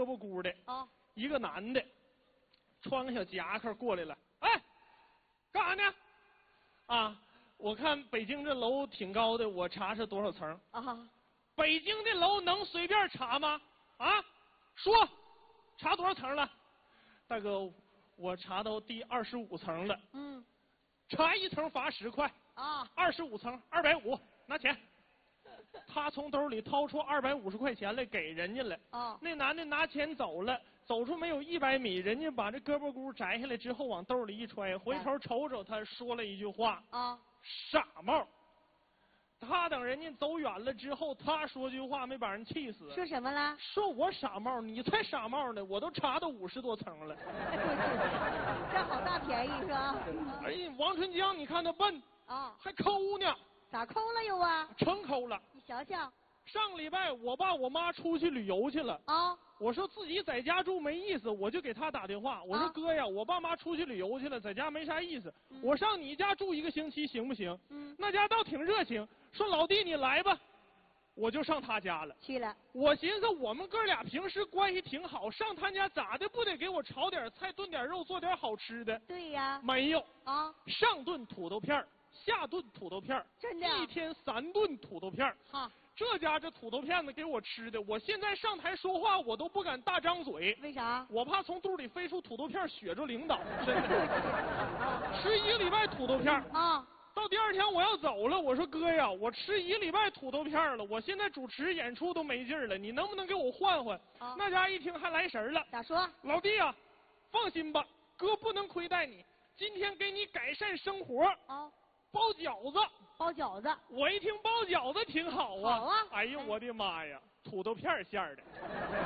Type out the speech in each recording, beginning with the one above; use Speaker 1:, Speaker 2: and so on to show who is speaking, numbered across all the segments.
Speaker 1: 胳膊箍的，
Speaker 2: 啊，
Speaker 1: 一个男的，穿个小夹克过来了，哎，干啥呢？啊，我看北京这楼挺高的，我查查多少层？
Speaker 2: 啊，
Speaker 1: 北京的楼能随便查吗？啊，说，查多少层了？大哥，我查到第25层了。
Speaker 2: 嗯，
Speaker 1: 查1层罚10块。
Speaker 2: 啊
Speaker 1: ，25层250，拿钱。他从兜里掏出250块钱来给人家了。
Speaker 2: 哦，
Speaker 1: 那男的拿钱走了，走出没有100米，人家把这胳膊箍摘下来之后往兜里一揣，回头瞅瞅他，说了一句话：
Speaker 2: 啊，
Speaker 1: 傻帽。他等人家走远了之后，他说句话没把人气死。
Speaker 2: 说什么了？
Speaker 1: 说我傻帽，你才傻帽呢！我都查到50多层了。
Speaker 2: 占好大便宜是吧？
Speaker 1: 哎呀，王春江，你看他笨
Speaker 2: 啊，
Speaker 1: 还抠呢。
Speaker 2: 咋抠了又啊？
Speaker 1: 成抠了。
Speaker 2: 你瞧瞧。
Speaker 1: 上礼拜我爸我妈出去旅游去了。
Speaker 2: 啊，
Speaker 1: 我说自己在家住没意思，我就给他打电话。我说哥呀，我爸妈出去旅游去了，在家没啥意思。我上你家住1个星期行不行？那家倒挺热情，说老弟你来吧。我就上他家了。
Speaker 2: 去了。
Speaker 1: 我寻思我们哥俩平时关系挺好，上他家咋的不得给我炒点菜、炖点肉、做点好吃的？
Speaker 2: 对呀。
Speaker 1: 没有
Speaker 2: 啊，
Speaker 1: 上顿土豆片下顿土豆片
Speaker 2: 真的
Speaker 1: 1天3顿土豆片
Speaker 2: 哈，
Speaker 1: 这家这土豆片子给我吃的，我现在上台说话我都不敢大张嘴。
Speaker 2: 为啥？
Speaker 1: 我怕从肚里飞出土豆片血着领导。真的。吃1个礼拜土豆片
Speaker 2: 啊，
Speaker 1: 到第2天我要走了，我说哥呀，我吃1个礼拜土豆片了，我现在主持演出都没劲儿了，你能不能给我换换？那家一听还来神了。
Speaker 2: 咋说？
Speaker 1: 老弟啊，放心吧，哥不能亏待你，今天给你改善生活。
Speaker 2: 哦，
Speaker 1: 包饺子。
Speaker 2: 包饺子。
Speaker 1: 我一听包饺子挺好啊。
Speaker 2: 好啊。
Speaker 1: 哎呀，我的妈呀，土豆片馅儿的。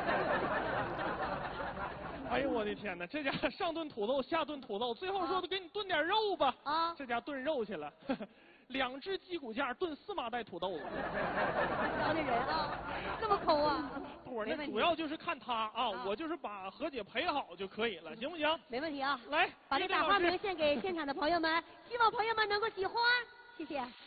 Speaker 1: 哎呦我的天哪，这家上顿土豆下顿土豆，最后说给你炖点肉吧。
Speaker 2: 啊，
Speaker 1: 这家炖肉去了。2只鸡骨架炖4麻袋土豆子。
Speaker 2: 招的人啊，这么抠啊？
Speaker 1: 我那主要就是看他啊，我就是把何姐陪好就可以了，行不行？
Speaker 2: 没问题啊。
Speaker 1: 来，
Speaker 2: 把这大花瓶献给现场的朋友们，希望朋友们能够喜欢，谢谢。